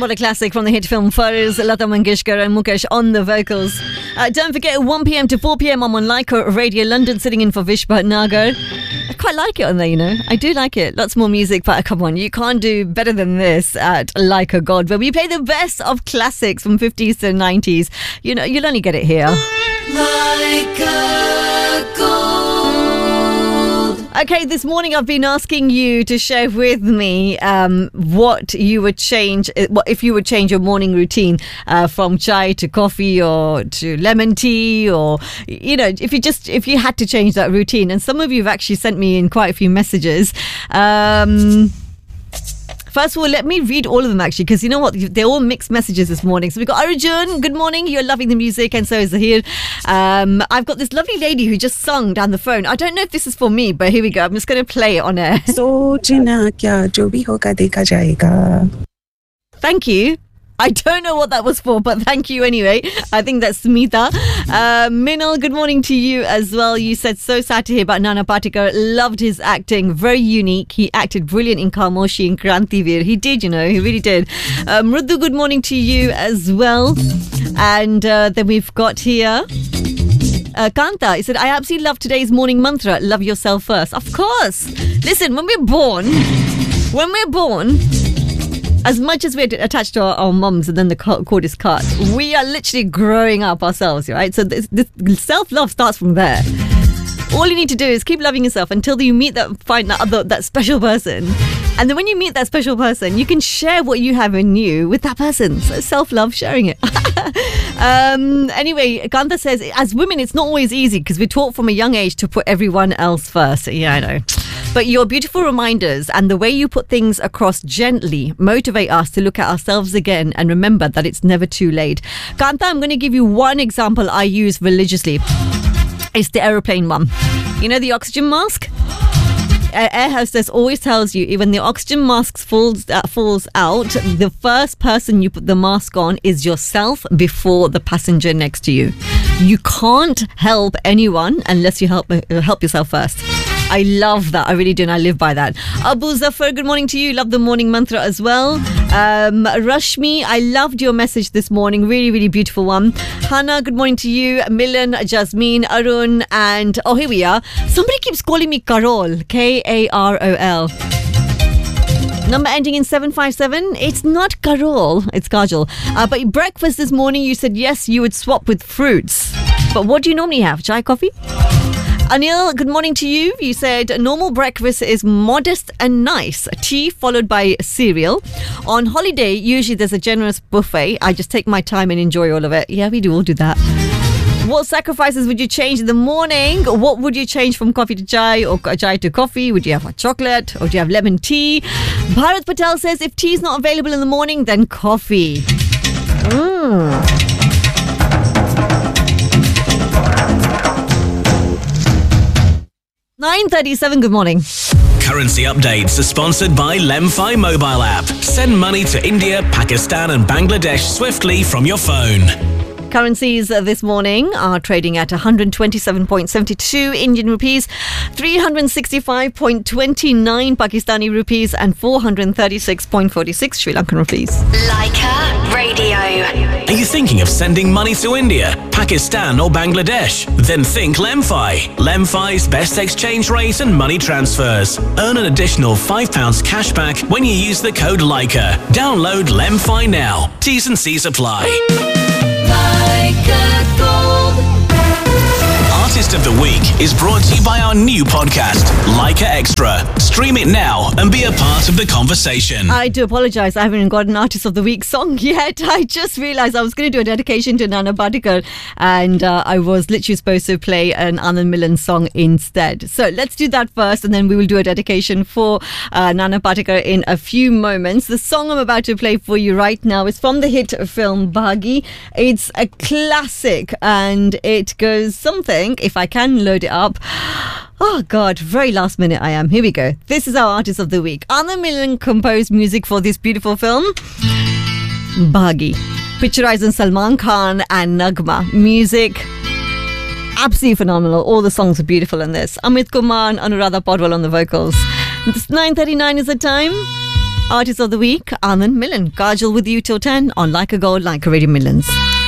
What a classic from the hit film Farz, Lata Mangeshkar and Mukesh on the vocals. Don't forget, 1 p.m. to 4 p.m. I'm on Leica Radio London, sitting in for Vish Bhatnagar. I quite like it on there, you know. I do like it. Lots more music, but come on, you can't do better than this at Leica God, where we play the best of classics from 50s to 90s. You know, you'll only get it here. Leica Gold. Okay, this morning I've been asking you to share with me what you would change, if you would change your morning routine from chai to coffee or to lemon tea, or, you know, if you had to change that routine. And some of you have actually sent me in quite a few messages. First of all, let me read all of them, actually, because you know what? They're all mixed messages this morning. So we've got Arjun, good morning. You're loving the music, and so is Zahir. I've got this lovely lady who just sung down the phone. I don't know if this is for me, but here we go. I'm just going to play it on air. Sochna kya jo bhi hoga dekha jayega. Thank you. I don't know what that was for, but thank you anyway. I think that's Smita. Minal, good morning to you as well. You said so sad to hear about Nana Patekar. Loved his acting. Very unique. He acted brilliant in Khamoshi and Krantivir. He did, you know. He really did. Mruddu, good morning to you as well. And then we've got here Kanta. He said, I absolutely love today's morning mantra. Love yourself first. Of course. Listen, when we're born, as much as we're attached to our mums and then the cord is cut, we are literally growing up ourselves, right? So this self-love starts from there. All you need to do is keep loving yourself until you meet that special person. And then when you meet that special person, you can share what you have in you with that person. So self-love, sharing it. Anyway, Kanta says, as women, it's not always easy because we're taught from a young age to put everyone else first. Yeah, I know. But your beautiful reminders and the way you put things across gently motivate us to look at ourselves again and remember that it's never too late. Kanta, I'm going to give you one example I use religiously. It's the aeroplane one. You know the oxygen mask? Air hostess always tells you, when the oxygen mask falls out, the first person you put the mask on is yourself before the passenger next to you. You can't help anyone unless you help yourself first. I love that. I really do, and I live by that. Abu Zafar, good morning to you. Love the morning mantra as well. Rashmi, I loved your message this morning. Really, really beautiful one. Hannah, good morning to you. Milan, Jasmine, Arun, and here we are. Somebody keeps calling me Karol. Karol. Number ending in 757. It's not Karol, it's Kajal. But breakfast this morning, you said yes, you would swap with fruits. But what do you normally have? Chai, coffee? Anil, good morning to you. You said normal breakfast is modest and nice. Tea followed by cereal. On holiday, usually there's a generous buffet. I just take my time and enjoy all of it. Yeah, we all do that. What sacrifices would you change in the morning? What would you change from coffee to chai or chai to coffee? Would you have a chocolate or do you have lemon tea? Bharat Patel says if tea is not available in the morning, then coffee. 9:37, good morning. Currency updates are sponsored by Lemfi mobile app. Send money to India, Pakistan and Bangladesh swiftly from your phone. Currencies this morning are trading at 127.72 Indian rupees, 365.29 Pakistani rupees and 436.46 Sri Lankan rupees. Leica Radio. Are you thinking of sending money to India, Pakistan or Bangladesh? Then think Lemfi. Lemfi's best exchange rate and money transfers. Earn an additional £5 cash back when you use the code Leica. Download Lemfi now. T's and C's apply. Artist of the Week is brought to you by our new podcast, Leica Extra. Stream it now and be a part of the conversation. I do apologise, I haven't got an Artist of the Week song yet. I just realised I was going to do a dedication to Nana Patekar and I was literally supposed to play an Anand Milan song instead. So let's do that first and then we will do a dedication for Nana Patekar in a few moments. The song I'm about to play for you right now is from the hit film Bhagi. It's a classic and it goes something, if I can load it up. Oh God, very last minute I am. Here we go. This is our Artist of the Week. Anand Milan composed music for this beautiful film, Bhagi. Picturizing Salman Khan and Nagma. Music, absolutely phenomenal. All the songs are beautiful in this. Amit Kumar and Anuradha Podwal on the vocals. It's 9:39 is the time. Artist of the Week, Anand Milan. Kajal with you till 10 on Like a Gold, Like a Radio Millions.